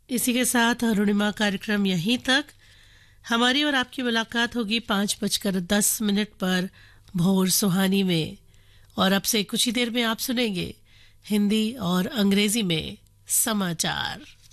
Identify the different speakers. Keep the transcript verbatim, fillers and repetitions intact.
Speaker 1: इसी के साथ अरुणिमा कार्यक्रम यहीं तक। हमारी और आपकी मुलाकात होगी पाँच बजकर दस मिनट पर भोर सुहानी में, और अब से कुछ ही देर में आप सुनेंगे हिंदी और अंग्रेजी में समाचार।